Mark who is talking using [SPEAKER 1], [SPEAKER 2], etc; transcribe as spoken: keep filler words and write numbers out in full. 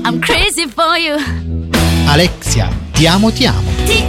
[SPEAKER 1] I'm crazy for you.
[SPEAKER 2] Alexia, ti amo, ti amo.